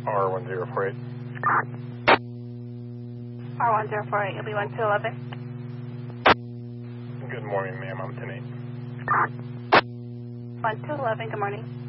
R1048. R1048, you'll be 1211. Good morning, ma'am. I'm 10-8. 1211, good morning.